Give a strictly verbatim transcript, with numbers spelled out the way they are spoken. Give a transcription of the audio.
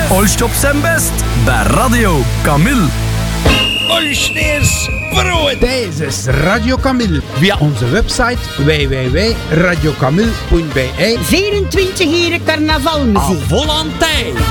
Olst op zijn best bij Radio Camille. Olsteers brood. Deze is Radio Camille. Via onze website w w w punt radio camille punt b e. vierentwintig uur carnavalmuziek. Volantijn.